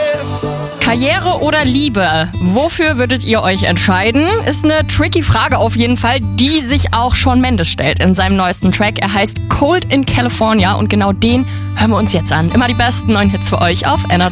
Karriere oder Liebe? Wofür würdet ihr euch entscheiden? Ist eine tricky Frage auf jeden Fall, die sich auch Shawn Mendes stellt in seinem neuesten Track. Er heißt Cold in California und genau den hören wir uns jetzt an. Immer die besten neuen Hits für euch auf Energy.